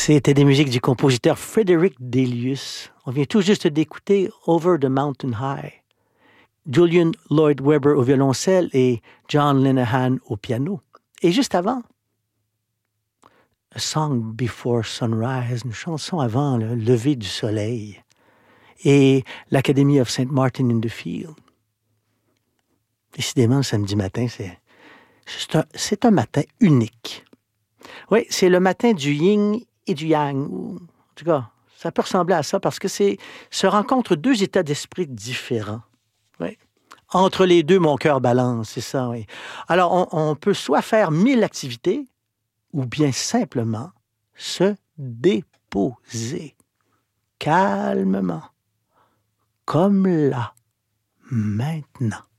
C'était des musiques du compositeur Frederick Delius. On vient tout juste d'écouter Over the Mountain High. Julian Lloyd Webber au violoncelle et John Linehan au piano. Et juste avant, A Song Before Sunrise, une chanson avant le lever du soleil. Et l'Academy of St. Martin in the Field. Décidément, le samedi matin, c'est un matin unique. Oui, c'est le matin du yin et du yang. En tout cas, ça peut ressembler à ça parce que se rencontrent deux états d'esprit différents. Oui. Entre les deux, mon cœur balance, c'est ça, oui. Alors, on peut soit faire 1000 activités ou bien simplement se déposer calmement, comme là, maintenant.